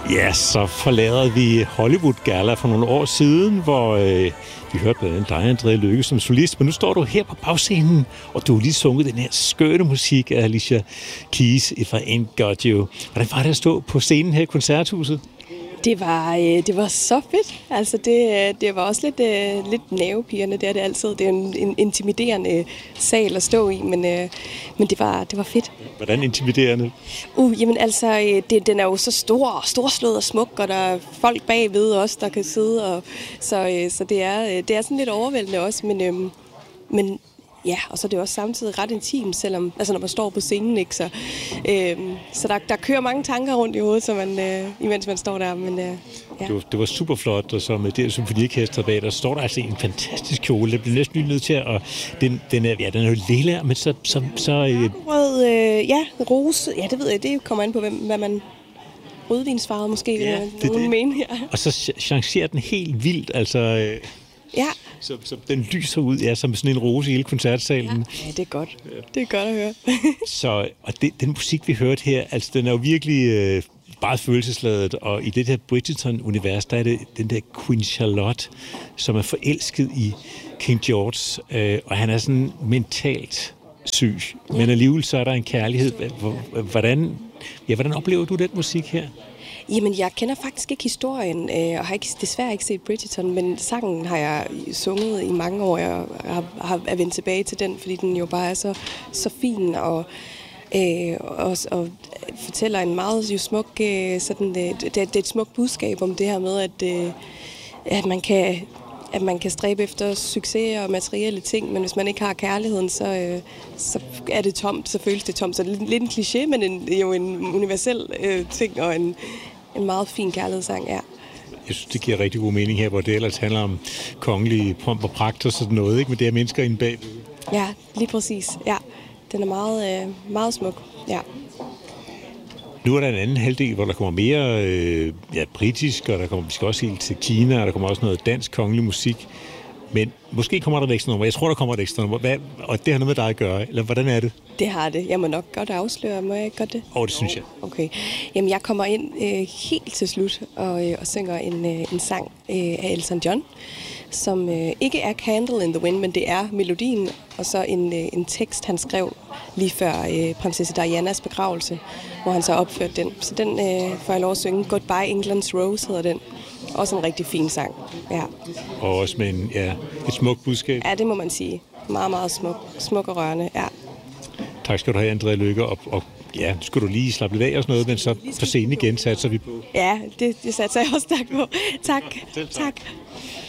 Ja, så forlader vi Hollywood Gala for nogle år siden, hvor vi hørte blandt andet dig, André Lykke, som solist. Men nu står du her på bagscenen, og du har lige sunget den her skønne musik af Alicia Keys, If I Ain't Got You. Hvordan var det at stå på scenen her i Koncerthuset? Det var så fedt. Altså det var også lidt nervepirrende, det er det altid. Det er en intimiderende sal at stå i, men det var fedt. Hvordan intimiderende? Jamen altså, den er jo så storslået og smuk, og der er folk bagved også, der kan sidde. Og, så det er sådan lidt overvældende også, men ja, og så er det også samtidig ret intimt, selvom, altså når man står på scenen, ikke? Så der kører mange tanker rundt i hovedet, så imens man står der. Men, ja. Det var super flot, og så med det symfoniorkester bag, der står der altså en fantastisk kjole. Det bliver næsten nødt til at... Den er jo lilla, men så rød, rose. Ja, det ved jeg, det kommer an på, hvad man... Rødvinsfarvet måske, ja, nogen mener. Ja. Og så chancerer den helt vildt, altså... Ja. Så den lyser ud, ja, som sådan en rose i hele koncertsalen. Ja, det er godt. Ja. Det er godt at høre. Og den musik, vi hørte her, altså den er jo virkelig meget følelsesladet, og i det her Bridgerton-univers, der er det den der Queen Charlotte, som er forelsket i King George, og han er sådan mentalt syg, men alligevel så er der en kærlighed. Hvordan oplever du den musik her? Jamen, jeg kender faktisk ikke historien, og har desværre ikke set Bridgerton, men sangen har jeg sunget i mange år. Jeg har vendt tilbage til den, fordi den jo bare er så fin og fortæller en meget jo smuk, det er et smukt budskab om det her med, at man kan stræbe efter succes og materielle ting, men hvis man ikke har kærligheden, så er det tomt, så føles det tomt. Så det er lidt en kliché, men jo en universel ting og en meget fin kærlighedssang, ja. Jeg synes, det giver rigtig god mening her, hvor det ellers handler om kongelige pomp og pragt og sådan noget, ikke? Men det er mennesker inde bagved. Ja, lige præcis. Ja, den er meget, meget smuk, ja. Nu er der en anden halvdel, hvor der kommer mere britisk, og der kommer måske også helt til Kina, og der kommer også noget dansk kongelig musik. Men måske kommer der et ekstra nummer. Jeg tror, der kommer et ekstra nummer. Og det har noget med dig at gøre, eller hvordan er det? Det har det. Jeg må nok godt afsløre. Må jeg ikke godt det? Det synes jeg. Okay. Jamen, jeg kommer ind helt til slut og synger en sang af Elton John, som ikke er Candle in the Wind, men det er melodien, og så en tekst, han skrev lige før prinsesse Dianas begravelse, hvor han så opførte den. Så den får jeg lov at synge. Goodbye England's Rose hedder den. Også en rigtig fin sang, ja. Og også med et smukt budskab. Ja, det må man sige. Meget, meget smuk og rørende, ja. Tak skal du have, André Lykke, og ja, nu skal du lige slappe lidt af og sådan noget, men så på scenen igen satser vi på. Ja, det satser jeg også tak på. Tak.